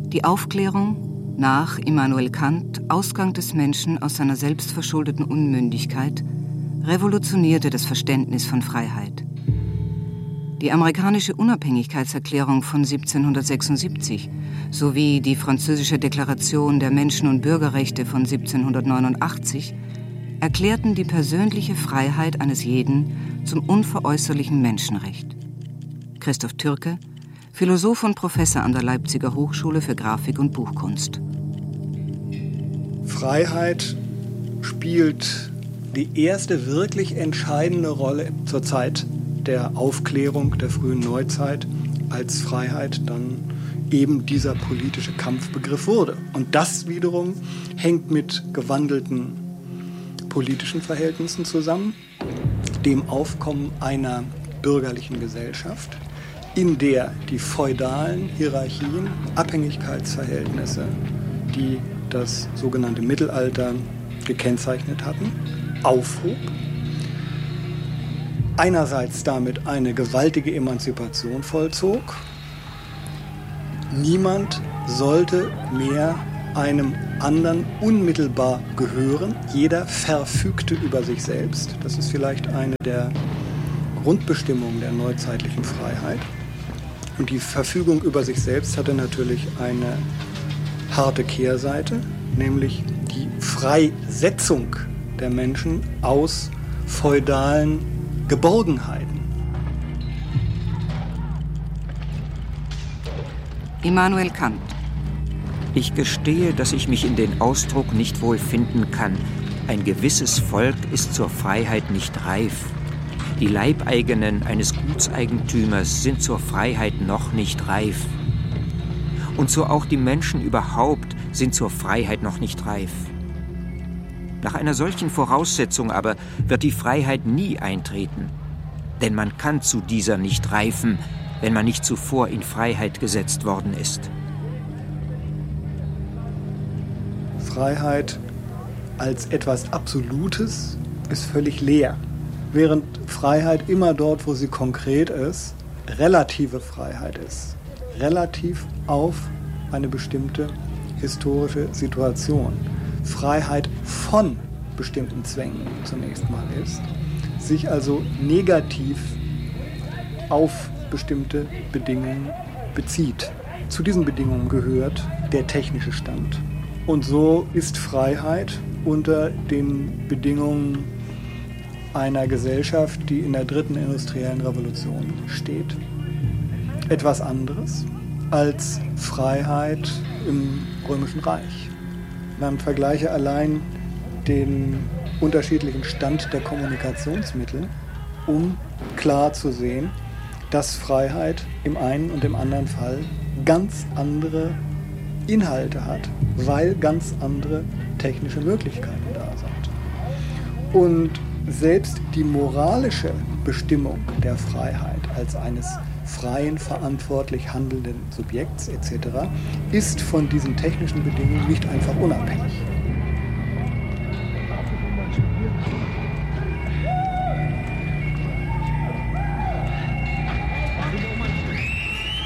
Die Aufklärung, nach Immanuel Kant, Ausgang des Menschen aus seiner selbstverschuldeten Unmündigkeit, revolutionierte das Verständnis von Freiheit. Die amerikanische Unabhängigkeitserklärung von 1776 sowie die französische Deklaration der Menschen- und Bürgerrechte von 1789 erklärten die persönliche Freiheit eines jeden zum unveräußerlichen Menschenrecht. Christoph Türke, Philosoph und Professor an der Leipziger Hochschule für Grafik und Buchkunst. Freiheit spielt die erste wirklich entscheidende Rolle zur Zeit der Aufklärung der frühen Neuzeit, als Freiheit dann eben dieser politische Kampfbegriff wurde. Und das wiederum hängt mit gewandelten politischen Verhältnissen zusammen, dem Aufkommen einer bürgerlichen Gesellschaft, in der die feudalen Hierarchien, Abhängigkeitsverhältnisse, die das sogenannte Mittelalter gekennzeichnet hatten, aufhob. Einerseits damit eine gewaltige Emanzipation vollzog. Niemand sollte mehr einem anderen unmittelbar gehören. Jeder verfügte über sich selbst. Das ist vielleicht eine der Grundbestimmungen der neuzeitlichen Freiheit. Und die Verfügung über sich selbst hatte natürlich eine harte Kehrseite, nämlich die Freisetzung der Menschen aus feudalen Geborgenheiten. Immanuel Kant. Ich gestehe, dass ich mich in den Ausdruck nicht wohl finden kann. Ein gewisses Volk ist zur Freiheit nicht reif. Die Leibeigenen eines Gutseigentümers sind zur Freiheit noch nicht reif. Und so auch die Menschen überhaupt sind zur Freiheit noch nicht reif. Nach einer solchen Voraussetzung aber wird die Freiheit nie eintreten. Denn man kann zu dieser nicht reifen, wenn man nicht zuvor in Freiheit gesetzt worden ist. Freiheit als etwas Absolutes ist völlig leer. Während Freiheit immer dort, wo sie konkret ist, relative Freiheit ist. Relativ auf eine bestimmte historische Situation. Freiheit von bestimmten Zwängen zunächst mal ist, sich also negativ auf bestimmte Bedingungen bezieht. Zu diesen Bedingungen gehört der technische Stand. Und so ist Freiheit unter den Bedingungen einer Gesellschaft, die in der dritten industriellen Revolution steht, etwas anderes als Freiheit im Römischen Reich. Man vergleiche allein den unterschiedlichen Stand der Kommunikationsmittel, um klar zu sehen, dass Freiheit im einen und im anderen Fall ganz andere Inhalte hat, weil ganz andere technische Möglichkeiten da sind. Und selbst die moralische Bestimmung der Freiheit als eines freien, verantwortlich handelnden Subjekts etc. ist von diesen technischen Bedingungen nicht einfach unabhängig.